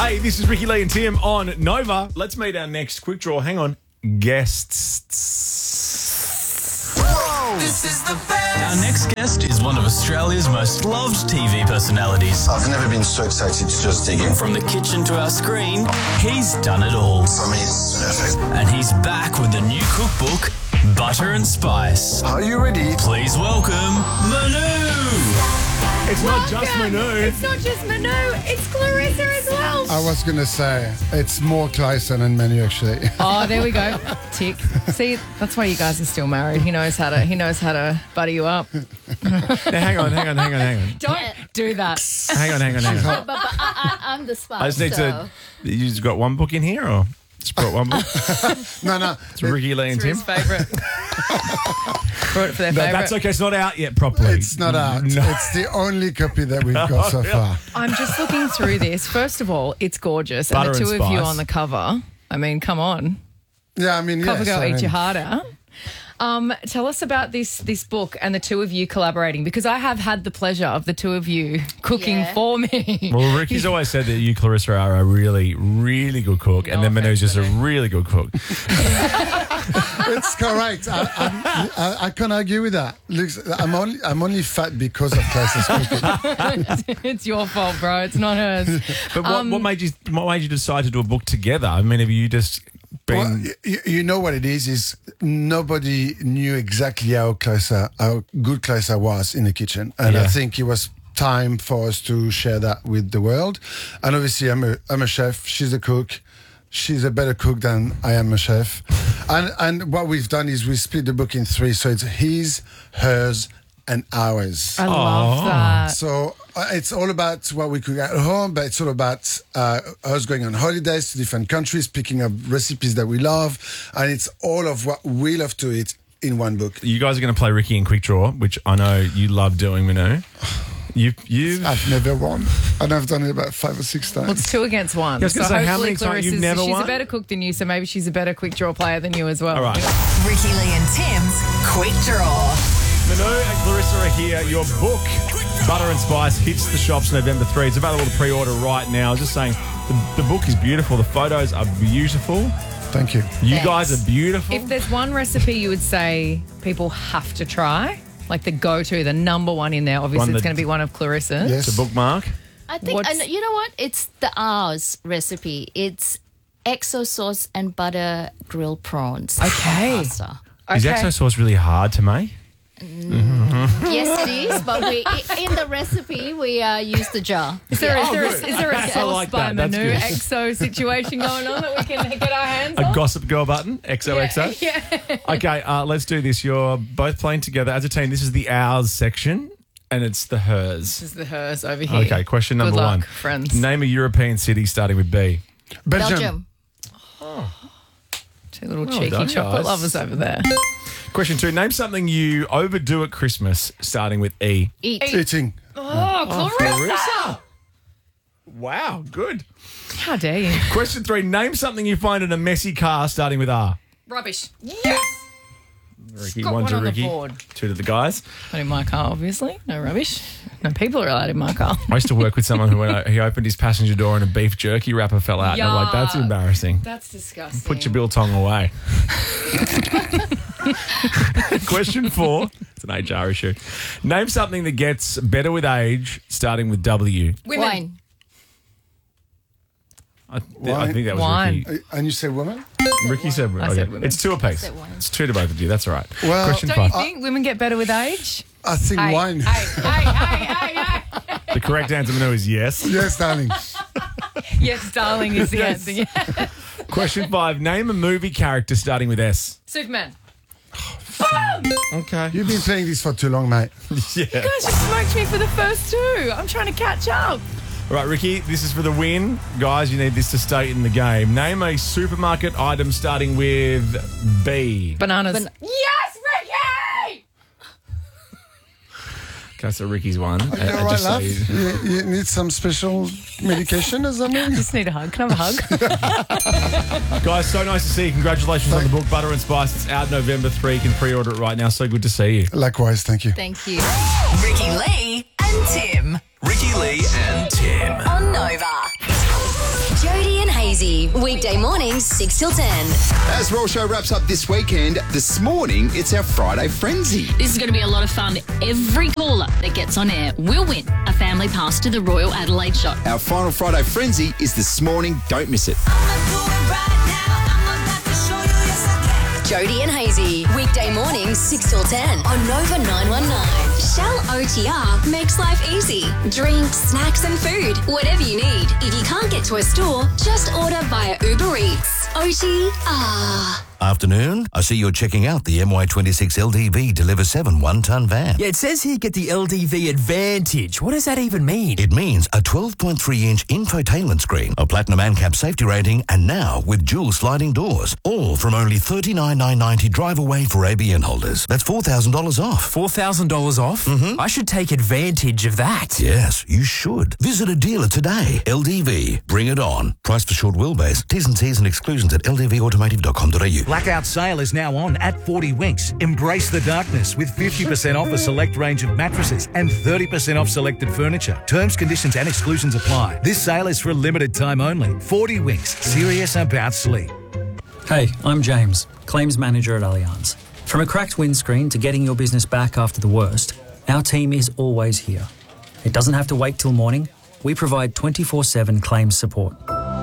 Hey, this is Ricky Lee and Tim on Nova. Let's meet our next quick draw. Hang on. Guests. Whoa. This is the best. Our next guest is one of Australia's most loved TV personalities. I've never been so excited to just dig in. From the kitchen to our screen, he's done it all. For me, it's perfect. And he's back with the new cookbook, Butter and Spice. Are you ready? Please welcome Manu. It's not just Manu. It's not just Manu, it's Clarissa as well. I was going to say, it's more Clarissa than Manu, actually. Oh, there we go. Tick. See, that's why you guys are still married. He knows how to butter you up. Now, hang on. Don't do that. Hang on. But I'm the spice. I just need to... You just got one book in here, or just brought one book? No. It's Ricky Lee and Tim. His favourite. Brought it for their No, favourite. that's okay. It's not out yet properly. It's not out. No. It's the only copy that we've got so far. I'm just looking through this. First of all, it's gorgeous. Butter and the two and of you spice. on the cover. I mean, come on. Yeah, I mean, yes. Cover girl, I eat mean, your heart out. Tell us about this book and the two of you collaborating, because I have had the pleasure of the two of you cooking for me. Well, Ricky's always said that you, Clarissa, are a really, really good cook, and then Manu's just a really good cook. It's correct. I can't argue with that. Look, I'm only fat because of Clarissa's cooking. It's your fault, bro. It's not hers. But what made you decide to do a book together? I mean, have you just been... Well, you know what it is nobody knew exactly how good Clarissa was in the kitchen. And I think it was time for us to share that with the world. And obviously, I'm a chef. She's a cook. She's a better cook than I am a chef. And what we've done is we split the book in three. So it's his, hers, and ours. I love that. So it's all about what we cook at home, but it's all about us going on holidays to different countries, picking up recipes that we love. And it's all of what we love to eat in one book. You guys are going to play Ricky in Quick Draw, which I know you love doing, Manu. I've never won, and I've done it about 5 or 6 times. Well, it's 2 against 1. I was gonna say, how hopefully many times you've Clarissa's- never she's won? a better cook than you, so maybe she's a better quick draw player than you as well. All right. Ricky Lee and Tim's Quick Draw. Manu and Clarissa are here. Your book, Butter and Spice, hits the shops November 3. It's available to pre-order right now. Just saying, the book is beautiful. The photos are beautiful. Thank you. You guys are beautiful. If there's one recipe you would say people have to try, like the go-to, the number one in there, obviously it's going to be one of Clarissa's. Yes. It's a bookmark. I think, and you know what? It's the ours recipe. It's XO sauce and butter grilled prawns. Okay. Pasta. Is XO sauce really hard to make? Yes, it is. But in the recipe, we use the jar. Is there a sauce like by that. That's Manu good. XO situation going on that we can get our hands A on? Gossip Girl button, XOXO. Yeah. Okay, let's do this. You're both playing together as a team. This is the ours section, and it's the hers. This is the hers over here. Okay, question number Good luck, 1. friends. Name a European city starting with B. Belgium. Two little Well cheeky done, chocolate guys. lovers over there. Question 2. Name something you overdo at Christmas starting with E. Eating. Oh, Clarissa! Wow, good. How dare you? Question 3. Name something you find in a messy car starting with R. Rubbish. Yes! Ricky, Got 1 one to on the Ricky, board. 2 to the guys. Not in my car, obviously. No rubbish. No people are allowed in my car. I used to work with someone who, when he opened his passenger door and a beef jerky wrapper fell out. And I'm like, that's Yuck. embarrassing. That's disgusting. Put your biltong away. Question 4. It's an HR issue. Name something that gets better with age, starting with W. Women. Wine. I think that was Wine. Ricky. And you say woman? Ricky said, I said women. It's 2 apiece. said wine. It's 2 to both of you. That's all right. Well, Question Don't you 5. think women get better with age? I think wine. Hey. The correct answer, Manu, is yes. Yes, darling. Yes, darling is the Yes. answer. Yeah. Question 5. Name a movie character starting with S. Superman. Okay. You've been playing this for too long, mate. Yeah. Guys, you smoked me for the first 2. I'm trying to catch up. All right, Ricky, this is for the win. Guys, you need this to stay in the game. Name a supermarket item starting with B. Bananas. Yes, Ricky! Okay, so Ricky's won. You know what, Just so love? you- You need some special medication or something? Just need a hug. Can I have a hug? Guys, so nice to see you. Congratulations on the book, Butter and Spice. It's out November 3. You can pre-order it right now. So good to see you. Likewise, thank you. Thank you. Ricky Lee and Tim Ricky Lee and Tim. on Nova. Hazy. Weekday mornings, 6 till 10. As Raw Show wraps up this weekend, this morning it's our Friday Frenzy. This is going to be a lot of fun. Every caller that gets on air will win a family pass to the Royal Adelaide Shot. Our final Friday Frenzy is this morning. Don't miss it. Jody and Hazy. Weekday mornings, 6 till 10 on Nova 919. Shell OTR makes life easy. Drinks, snacks and food. Whatever you need. If you can't get to a store, just order via Uber Eats. OTR. Afternoon. I see you're checking out the MY26 LDV Deliver 7 one-ton van. Yeah, it says here get the LDV Advantage. What does that even mean? It means a 12.3-inch infotainment screen, a platinum ANCAP safety rating, and now with dual sliding doors. All from only $39,990 drive away for ABN holders. That's $4,000 off. $4,000 off? Mm-hmm. I should take advantage of that. Yes, you should. Visit a dealer today. LDV. Bring it on. Price for short wheelbase. T's and C's and exclusions at ldvautomotive.com.au. Blackout sale is now on at 40 Winks. Embrace the darkness with 50% off a select range of mattresses and 30% off selected furniture. Terms, conditions and exclusions apply. This sale is for a limited time only. 40 Winks. Serious about sleep. Hey, I'm James, Claims Manager at Allianz. From a cracked windscreen to getting your business back after the worst, our team is always here. It doesn't have to wait till morning. We provide 24/7 claims support.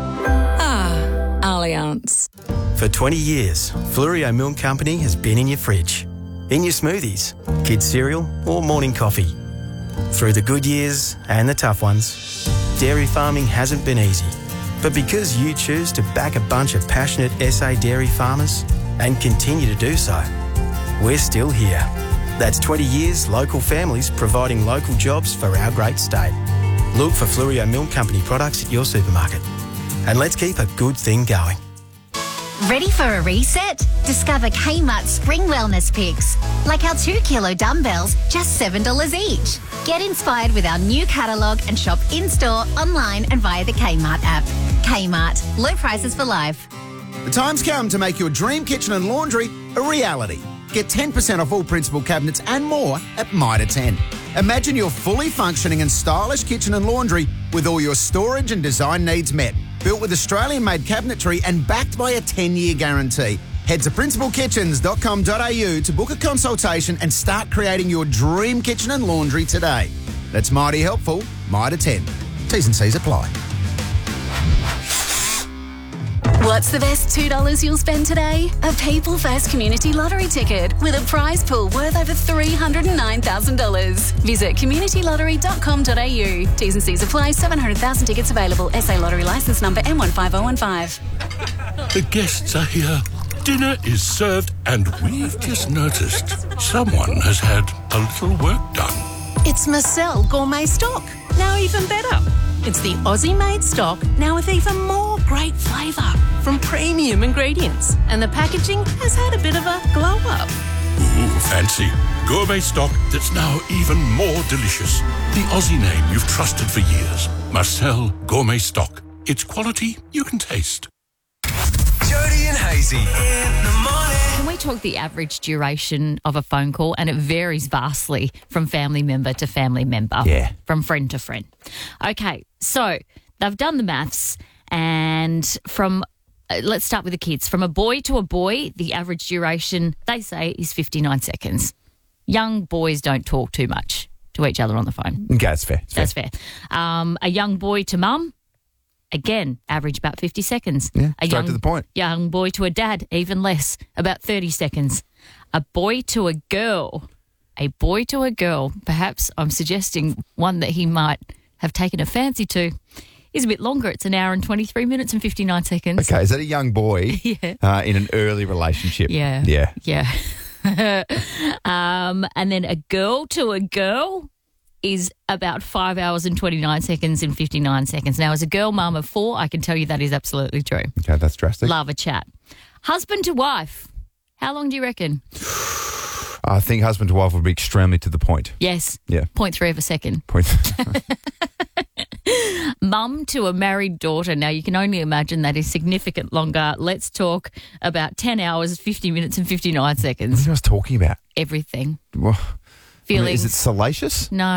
Allianz. For 20 years, Flurio Milk Company has been in your fridge, in your smoothies, kids' cereal or morning coffee. Through the good years and the tough ones, dairy farming hasn't been easy. But because you choose to back a bunch of passionate SA dairy farmers and continue to do so, we're still here. That's 20 years local families providing local jobs for our great state. Look for Flurio Milk Company products at your supermarket. And let's keep a good thing going. Ready for a reset? Discover Kmart Spring Wellness Picks. Like our 2-kilo dumbbells, just $7 each. Get inspired with our new catalogue and shop in-store, online and via the Kmart app. Kmart. Low prices for life. The time's come to make your dream kitchen and laundry a reality. Get 10% off all principal cabinets and more at Mitre 10. Imagine your fully functioning and stylish kitchen and laundry with all your storage and design needs met. Built with Australian-made cabinetry and backed by a 10-year guarantee. Head to principalkitchens.com.au to book a consultation and start creating your dream kitchen and laundry today. That's mighty helpful. Mitre 10. T's and C's apply. What's the best $2 you'll spend today? A People First Community Lottery ticket with a prize pool worth over $309,000. Visit communitylottery.com.au. T's and C's apply. 700,000 tickets available. SA Lottery licence number M15015. The guests are here. Dinner is served and we've just noticed someone has had a little work done. It's Marcel Gourmet Stock. Now even better. It's the Aussie-made stock, now with even more great flavour from premium ingredients. And the packaging has had a bit of a glow-up. Ooh, fancy. Gourmet stock that's now even more delicious. The Aussie name you've trusted for years. Marcel Gourmet Stock. It's quality you can taste. Jody and Hazy in the morning. Can we talk the average duration of a phone call? And it varies vastly from family member to family member. Yeah. From friend to friend. Okay, so they've done the maths and from, let's start with the kids. From a boy to a boy, the average duration, they say, is 59 seconds. Young boys don't talk too much to each other on the phone. Okay, that's fair. That's fair. A young boy to mum, again, average about 50 seconds. Yeah, straight to the point. Young boy to a dad, even less, about 30 seconds. A boy to a girl, perhaps I'm suggesting one that he might have taken a fancy to, is a bit longer. It's an hour and 23 minutes and 59 seconds. Okay, is that a young boy Yeah. in an early relationship? Yeah. Yeah. And then a girl to a girl is about 5 hours and 29 seconds and 59 seconds. Now, as a girl mum of 4, I can tell you that is absolutely true. Okay, that's drastic. Love a chat. Husband to wife, how long do you reckon? I think husband to wife would be extremely to the point. Yes. Yeah. 0.3 of a second. Point. Mum to a married daughter. Now, you can only imagine that is significant longer. Let's talk about 10 hours, 50 minutes and 59 seconds. What are you guys talking about? Everything. Well, Feelings. is it salacious? No.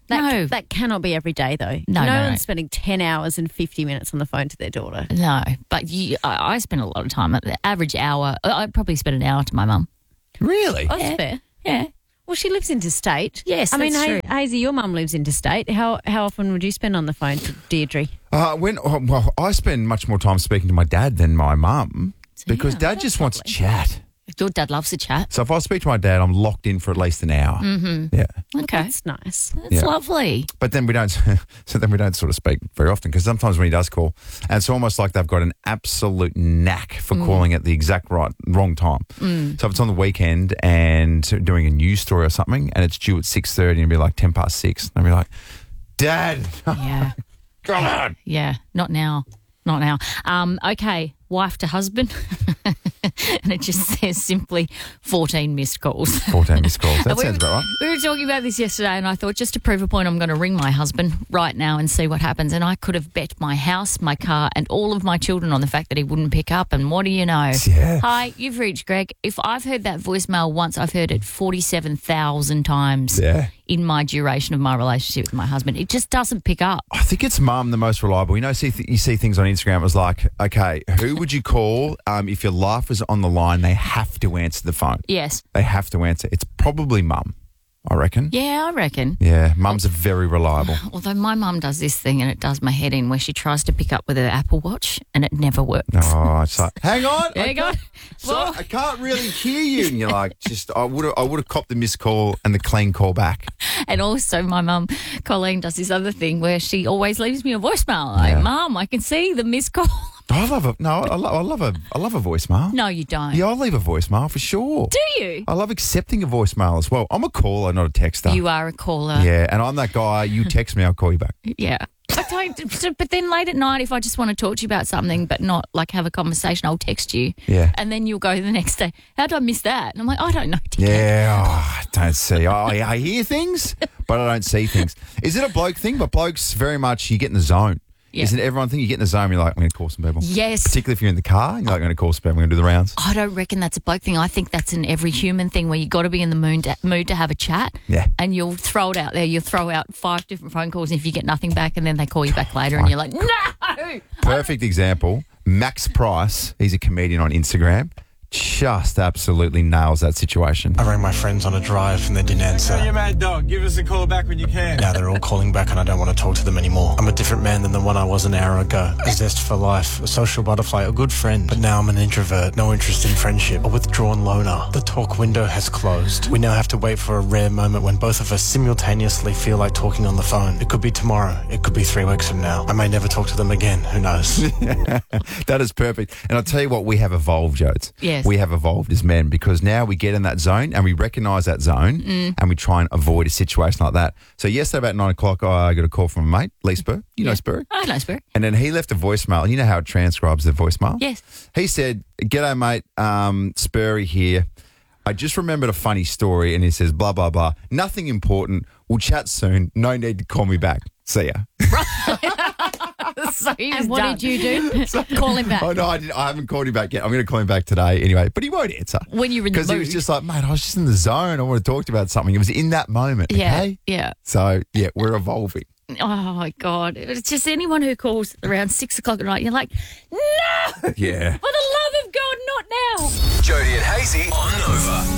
That cannot be every day, though. No, no no. one's spending 10 hours and 50 minutes on the phone to their daughter. No, but I spend a lot of time. At the average hour, I'd probably spend an hour to my mum. Really? Oh, that's fair. Yeah. Well, she lives interstate. Yes, I mean, that's true. Hazy, your mum lives interstate. How often would you spend on the phone to Deirdre? Well, I spend much more time speaking to my dad than my mum because Dad just wants to chat. Your dad loves to chat. So if I speak to my dad, I'm locked in for at least an hour. Mm-hmm. Yeah. Okay. That's nice. That's lovely. But then we don't. So then we don't sort of speak very often because sometimes when he does call, and it's almost like they've got an absolute knack for calling at the exact wrong time. So if it's on the weekend and doing a news story or something, and it's due at 6:30, and it'll be like 6:10, and I'll be like, "Dad, Yeah. come on." Yeah. Not now. Not now. Okay. Wife to husband. And it just says simply 14 missed calls. 14 missed calls. That We sounds about right. We were talking about this yesterday, and I thought, just to prove a point, I'm going to ring my husband right now and see what happens. And I could have bet my house, my car, and all of my children on the fact that he wouldn't pick up. And what do you know? Yeah. Hi, you've reached Greg. If I've heard that voicemail once, I've heard it 47,000 times in my duration of my relationship with my husband. It just doesn't pick up. I think it's mum the most reliable. You know, you see things on Instagram. It was like, okay, who would you call if your life was on the line? They have to answer the phone. Yes. They have to answer. It's probably mum, I reckon. Yeah, I reckon. Yeah, mums are very reliable. Although my mum does this thing and it does my head in where she tries to pick up with her Apple Watch and it never works. Oh, it's like, hang on. There you go. So I can't really hear you. And you're like, I would have copped the missed call and the clean call back. And also my mum, Colleen, does this other thing where she always leaves me a voicemail. Like, Mum, I can see the missed call. I love a voicemail. No, you don't. Yeah, I'll leave a voicemail for sure. Do you? I love accepting a voicemail as well. I'm a caller, not a texter. You are a caller. Yeah, and I'm that guy. You text me, I'll call you back. Yeah. But then late at night, if I just want to talk to you about something but not like have a conversation, I'll text you. Yeah. And then you'll go the next day, how did I miss that? And I'm like, I don't know. Yeah, I don't see. I hear things, but I don't see things. Is it a bloke thing? But blokes very much, you get in the zone. Yeah. Isn't everyone think you get in the zone, you're like, I'm going to call some people? Yes. Particularly if you're in the car, you're like, I'm going to call some people, I'm going to do the rounds. I don't reckon that's a bloke thing. I think that's an every human thing where you got to be in the mood to have a chat. Yeah. And you'll throw it out there. You'll throw out 5 different phone calls, and if you get nothing back, and then they call you back later, and you're like, no. Perfect example, Max Price, he's a comedian on Instagram, just absolutely nails that situation. I rang my friends on a drive and they didn't answer. Hey, you mad dog, give us a call back when you can. Now they're all calling back and I don't want to talk to them anymore. I'm a different man than the one I was an hour ago. A zest for life, a social butterfly, a good friend. But now I'm an introvert, no interest in friendship, a withdrawn loner. The talk window has closed. We now have to wait for a rare moment when both of us simultaneously feel like talking on the phone. It could be tomorrow. It could be 3 weeks from now. I may never talk to them again. Who knows? That is perfect. And I'll tell you what, we have evolved, Jodes. Yes. We have evolved as men because now we get in that zone and we recognise that zone and we try and avoid a situation like that. So yesterday about 9 o'clock, I got a call from a mate, Lee Spur. You know Spur? I know Spur. And then he left a voicemail. You know how it transcribes the voicemail? Yes. He said, "G'day, mate. Spurry here. I just remembered a funny story." And he says, blah, blah, blah. "Nothing important. We'll chat soon. No need to call me back. See ya." So he was And what done. did you do? Call him back. Oh, no, I haven't called him back yet. I'm going to call him back today anyway. But he won't answer. When you're in the Because he was mood. just like, mate, I was just in the zone. I want to talk to you about something. It was in that moment. Yeah, Okay? yeah. So, yeah, we're evolving. Oh, my God. It's just anyone who calls around 6 o'clock at night, you're like, no! Yeah. For the love of God, not now! Jody and Hazy on Nova.